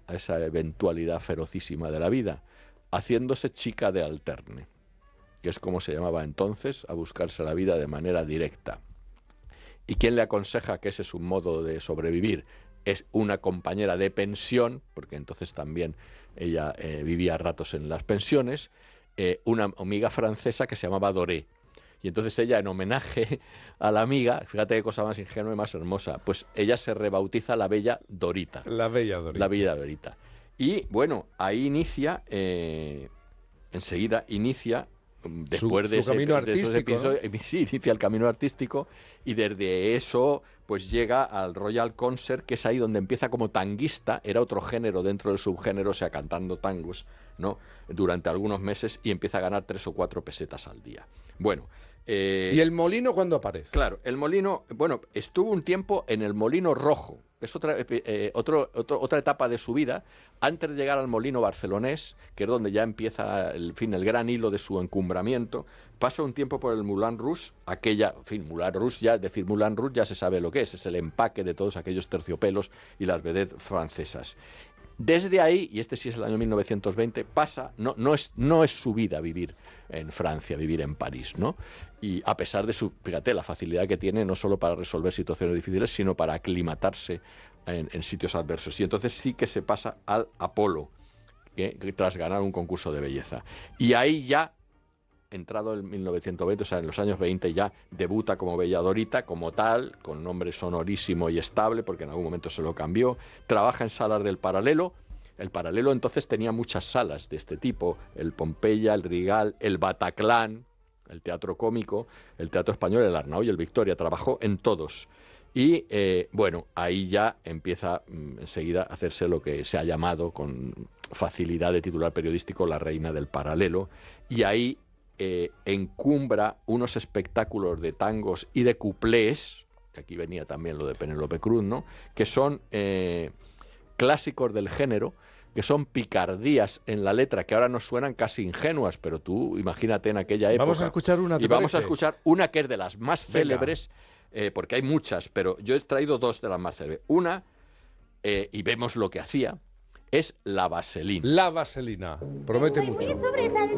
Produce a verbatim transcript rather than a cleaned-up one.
a esa eventualidad ferocísima de la vida, haciéndose chica de alterne, que es como se llamaba entonces, a buscarse la vida de manera directa. ¿Y quién le aconseja que ese es un modo de sobrevivir? Es una compañera de pensión, porque entonces también ella eh, vivía a ratos en las pensiones, eh, una amiga francesa que se llamaba Doré. Y entonces ella, en homenaje a la amiga, fíjate qué cosa más ingenua y más hermosa, pues ella se rebautiza la bella Dorita. La bella Dorita. La bella Dorita. Y bueno, ahí inicia, eh, enseguida inicia, después su, de, su ese, camino de esos artístico, episodios, ¿no? Sí, inicia el camino artístico, y desde eso pues llega al Royal Concert, que es ahí donde empieza como tanguista, era otro género dentro del subgénero, o sea, cantando tangos, ¿no?, durante algunos meses, y empieza a ganar tres o cuatro pesetas al día. Bueno, Eh, ¿y el Molino cuándo aparece? Claro, el Molino, bueno, estuvo un tiempo en el Molino Rojo, que es otra, eh, otro, otro, otra etapa de su vida, antes de llegar al Molino Barcelonés, que es donde ya empieza el, en fin, el gran hilo de su encumbramiento. Pasa un tiempo por el Moulin Rouge, aquella, en fin, Moulin Rouge ya, decir Moulin Rouge ya se sabe lo que es, es el empaque de todos aquellos terciopelos y las vedettes francesas. Desde ahí, y este sí es el año mil novecientos veinte, pasa, no, no, es, no es su vida vivir en Francia, vivir en París, ¿no? Y a pesar de su, fíjate, la facilidad que tiene no solo para resolver situaciones difíciles, sino para aclimatarse en, en sitios adversos. Y entonces sí que se pasa al Apolo, que, que tras ganar un concurso de belleza. Y ahí ya, entrado en mil novecientos veinte, o sea, en los años veinte, ya debuta como Bella Dorita, como tal, con nombre sonorísimo y estable, porque en algún momento se lo cambió. Trabaja en salas del Paralelo. El Paralelo entonces tenía muchas salas de este tipo, el Pompeya, el Rigal, el Bataclan, el Teatro Cómico, el Teatro Español, el Arnau y el Victoria. Trabajó en todos. Y, eh, bueno, ahí ya empieza mm, enseguida a hacerse lo que se ha llamado con facilidad de titular periodístico la reina del Paralelo. Y ahí eh, encumbra unos espectáculos de tangos y de cuplés, que aquí venía también lo de Penélope Cruz, ¿no?, que son eh, clásicos del género, que son picardías en la letra, que ahora nos suenan casi ingenuas, pero tú imagínate en aquella época. Vamos a escuchar una, ¿te Y vamos parece? a escuchar una que es de las más Venga. célebres, eh, porque hay muchas, pero yo he traído dos de las más célebres. Una, eh, y vemos lo que hacía, es La Vaselina. La Vaselina. Promete mucho.